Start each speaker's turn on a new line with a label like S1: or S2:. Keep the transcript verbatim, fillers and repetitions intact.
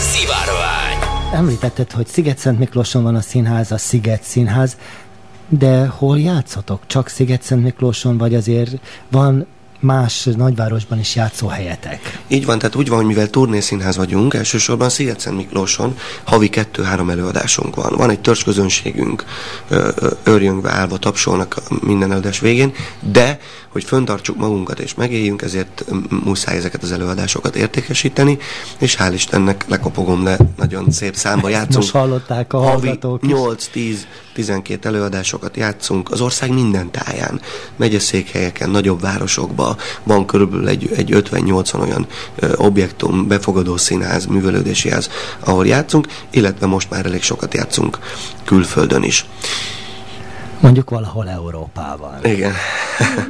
S1: Szivárvány.
S2: Említetted, hogy Sziget-Szent Miklóson van a színház, a Sziget Színház, de hol játszatok? Csak Sziget-Szent Miklóson, vagy azért van más nagyvárosban is játszóhelyetek?
S3: Így van, tehát úgy van, hogy mivel turnészínház vagyunk, elsősorban Sziget-Szent Miklóson havi kettő-három előadásunk van. Van egy törzsközönségünk, őrjöngve állva tapsolnak minden előadás végén, de hogy föntartsuk magunkat és megéljünk, ezért muszáj ezeket az előadásokat értékesíteni, és hál' Istennek lekopogom, de nagyon szép számba játszunk.
S2: Most hallották a hallgatók is.
S3: nyolc-tíz-tizenkét előadásokat játszunk az ország minden táján, megyeszékhelyeken, nagyobb városokban. Van körülbelül egy, egy ötven-nyolcvan olyan ö, objektum, befogadó színház, művelődési ház, ahol játszunk, illetve most már elég sokat játszunk külföldön is.
S2: Mondjuk valahol Európában.
S3: Igen.